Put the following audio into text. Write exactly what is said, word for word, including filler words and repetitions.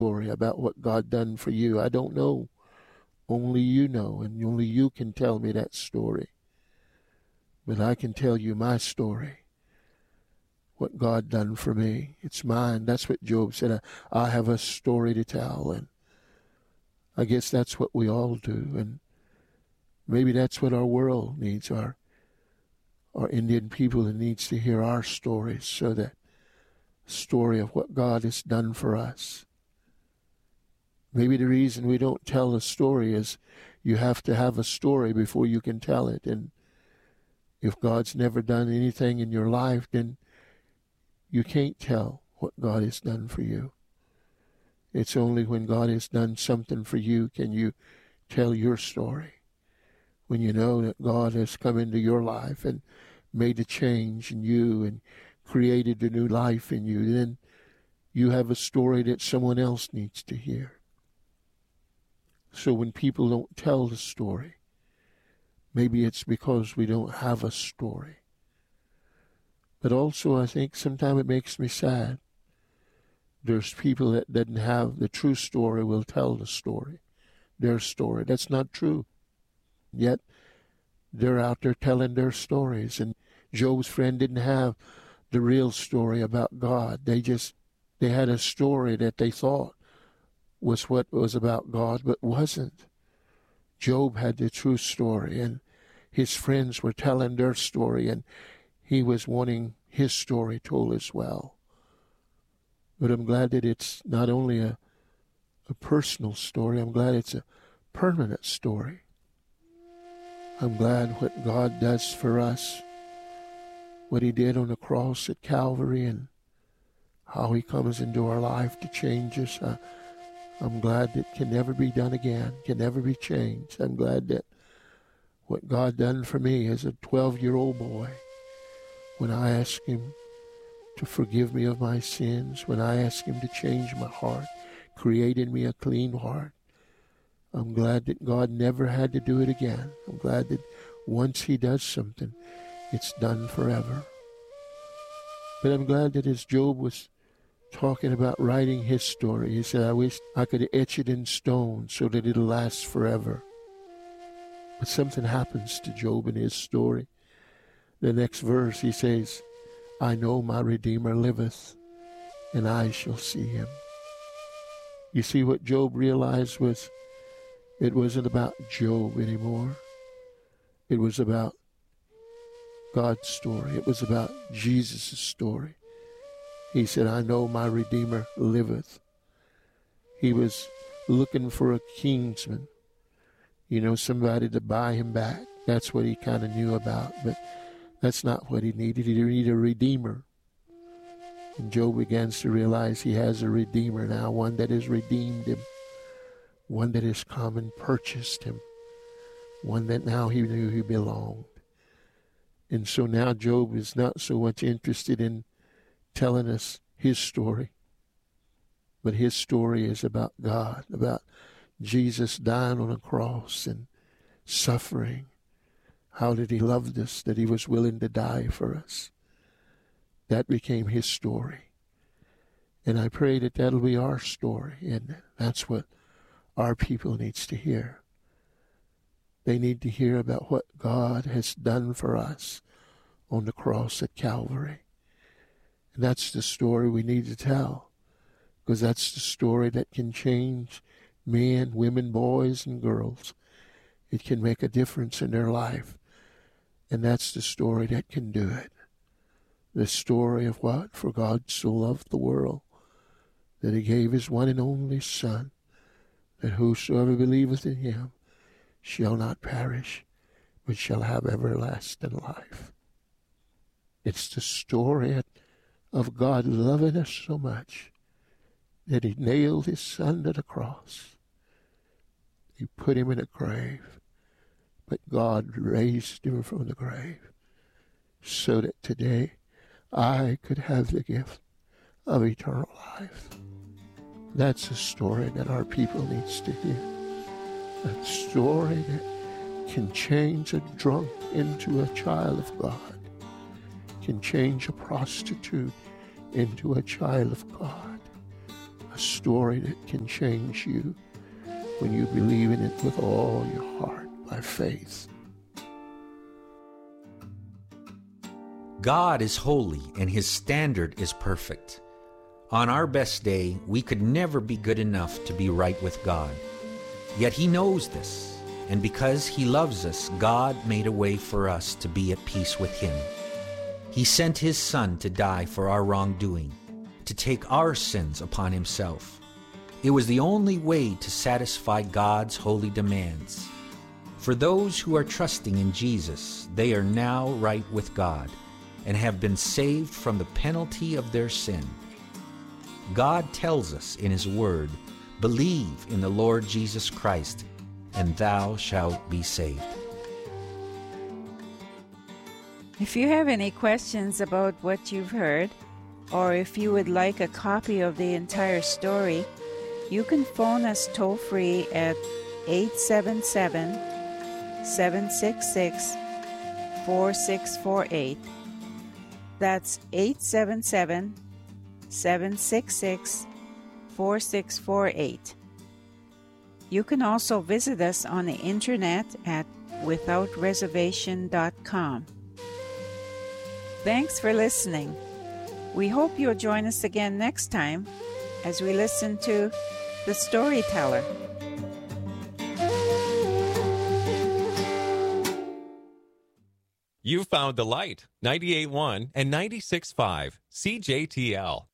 story about what God done for you. I don't know. Only you know, and only you can tell me that story. But I can tell you my story. What God done for me. It's mine. That's what Job said. I, I have a story to tell. And I guess that's what we all do. And maybe that's what our world needs. Our, our Indian people needs to hear our stories, so that story of what God has done for us. Maybe the reason we don't tell a story is you have to have a story before you can tell it. And if God's never done anything in your life, then you can't tell what God has done for you. It's only when God has done something for you can you tell your story. When you know that God has come into your life and made a change in you and created a new life in you, then you have a story that someone else needs to hear. So when people don't tell the story, maybe it's because we don't have a story. But also I think sometimes it makes me sad. There's people that doesn't have the true story will tell the story, their story. That's not true. Yet they're out there telling their stories. And Job's friend didn't have the real story about God. They just, they had a story that they thought was what was about God, but wasn't. Job had the true story, and his friends were telling their story, and he was wanting his story told as well. But I'm glad that it's not only a, a personal story, I'm glad it's a permanent story. I'm glad what God does for us, what he did on the cross at Calvary, and how he comes into our life to change us. Uh, I'm glad that can never be done again, can never be changed. I'm glad that what God done for me as a twelve-year-old boy, when I asked him to forgive me of my sins, when I asked him to change my heart, create in me a clean heart, I'm glad that God never had to do it again. I'm glad that once he does something, it's done forever. But I'm glad that as Job was talking about writing his story, he said, I wish I could etch it in stone so that it'll last forever. But something happens to Job in his story. The next verse, he says, I know my Redeemer liveth, and I shall see him. You see, what Job realized was it wasn't about Job anymore. It was about God's story. It was about Jesus' story. He said, I know my Redeemer liveth. He was looking for a kinsman, you know, somebody to buy him back. That's what he kind of knew about, but that's not what he needed. He needed a redeemer. And Job begins to realize he has a redeemer now, one that has redeemed him, one that has come and purchased him, one that now he knew he belonged. And so now Job is not so much interested in telling us his story, but his story is about God, about Jesus dying on a cross and suffering. How did he love us, that he was willing to die for us? That became his story. And I pray that that'll be our story, and that's what our people needs to hear. They need to hear about what God has done for us on the cross at Calvary. And that's the story we need to tell, because that's the story that can change men, women, boys, and girls. It can make a difference in their life. And that's the story that can do it. The story of what? For God so loved the world that he gave his one and only Son, that whosoever believeth in him shall not perish, but shall have everlasting life. It's the story of God loving us so much that he nailed his Son to the cross. He put him in a grave, but God raised him from the grave so that today I could have the gift of eternal life. That's a story that our people needs to hear. A story that can change a drunk into a child of God, can change a prostitute into a child of God. A story that can change you when you believe in it with all your heart by faith. God is holy and His standard is perfect. On our best day, we could never be good enough to be right with God. Yet He knows this, and because He loves us, God made a way for us to be at peace with Him. He sent His Son to die for our wrongdoing, to take our sins upon Himself. It was the only way to satisfy God's holy demands. For those who are trusting in Jesus, they are now right with God and have been saved from the penalty of their sin. God tells us in His Word, "Believe in the Lord Jesus Christ, and thou shalt be saved." If you have any questions about what you've heard, or if you would like a copy of the entire story, you can phone us toll-free at eight seven seven, seven six six, four six four eight. That's eight seven seven, seven six six, four six four eight. You can also visit us on the internet at without reservation dot com. Thanks for listening. We hope you'll join us again next time as we listen to The Storyteller. You've found the light, ninety-eight point one and ninety-six point five C J T L.